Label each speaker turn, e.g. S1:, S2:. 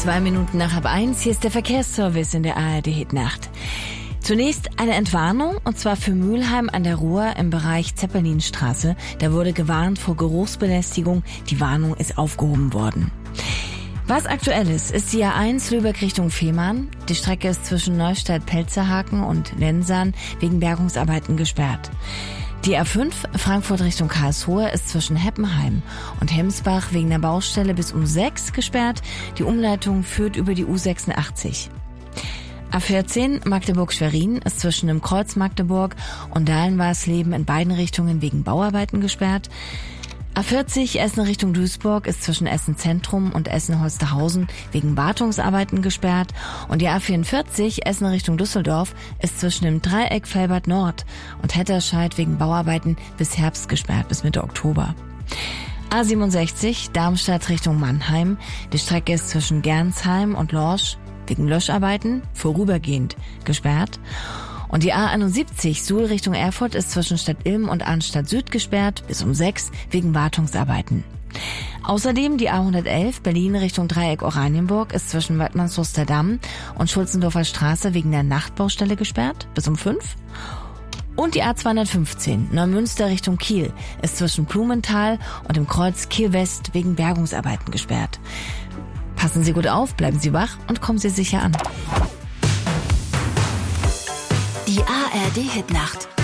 S1: 2:02. Hier ist der Verkehrsservice in der ARD-Hitnacht. Zunächst eine Entwarnung, und zwar für Mülheim an der Ruhr im Bereich Zeppelinstraße. Da wurde gewarnt vor Geruchsbelästigung. Die Warnung ist aufgehoben worden. Was aktuell ist die A1 Lübeck Richtung Fehmarn. Die Strecke ist zwischen Neustadt-Pelzerhaken und Lensahn wegen Bergungsarbeiten gesperrt. Die A5 Frankfurt Richtung Karlsruhe ist zwischen Heppenheim und Hemsbach wegen der Baustelle bis um 6 gesperrt. Die Umleitung führt über die U86. A14 Magdeburg-Schwerin ist zwischen dem Kreuz Magdeburg und Dahlen-Warsleben in beiden Richtungen wegen Bauarbeiten gesperrt. A40 Essen Richtung Duisburg ist zwischen Essen Zentrum und Essen Holsterhausen wegen Wartungsarbeiten gesperrt. Und die A44 Essen Richtung Düsseldorf ist zwischen dem Dreieck Velbert Nord und Hetterscheid wegen Bauarbeiten bis Herbst gesperrt, bis Mitte Oktober. A67 Darmstadt Richtung Mannheim. Die Strecke ist zwischen Gernsheim und Lorsch wegen Löscharbeiten vorübergehend gesperrt. Und die A71 Suhl Richtung Erfurt ist zwischen Stadt Ilm und Arnstadt Süd gesperrt bis um 6 wegen Wartungsarbeiten. Außerdem die A111 Berlin Richtung Dreieck Oranienburg ist zwischen Wattmannshoster Damm und Schulzendorfer Straße wegen der Nachtbaustelle gesperrt bis um 5. Und die A215 Neumünster Richtung Kiel ist zwischen Blumenthal und dem Kreuz Kiel West wegen Bergungsarbeiten gesperrt. Passen Sie gut auf, bleiben Sie wach und kommen Sie sicher an.
S2: Die ARD-Hitnacht.